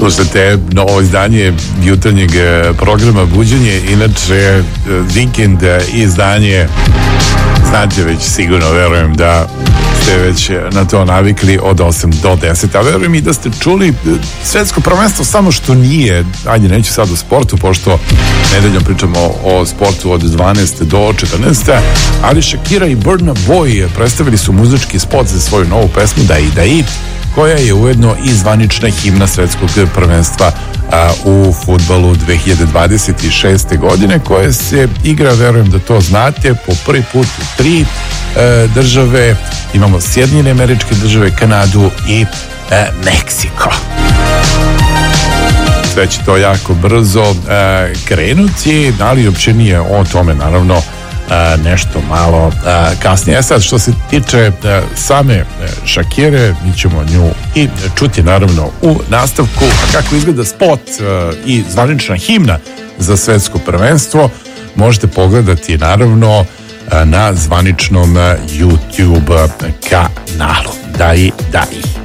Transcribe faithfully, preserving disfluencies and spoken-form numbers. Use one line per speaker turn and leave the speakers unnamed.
Slušajte novo izdanje jutarnjeg programa Buđenje, inače vikend izdanje, znate već sigurno, verujem da ste već na to navikli od osam do deset, a verujem i da ste čuli svetsko prvenstvo, samo što nije, ajde neću sad o sportu, pošto nedeljom pričamo o sportu od dvanaeste do četrnaeste, ali Shakira i Burna Boy predstavili su muzički spot za svoju novu pesmu Dai Dai, koja je ujedno i zvanična himna svetskog prvenstva a, u fudbalu dve hiljade dvadeset šeste godine, koje se igra, verujem da to znate, po prvi put u tri e, države. Imamo Sjedinjene Američke Države, Kanadu i e, Meksiko. Sve će to jako brzo e, krenuti, ali uopće nije o tome, naravno, A, nešto malo a, kasnije. E sad, što se tiče a, same Shakire, mi ćemo nju i čuti naravno u nastavku. A kako izgleda spot a, i zvanična himna za svetsko prvenstvo možete pogledati naravno a, na zvaničnom a, YouTube kanalu Dai Dai.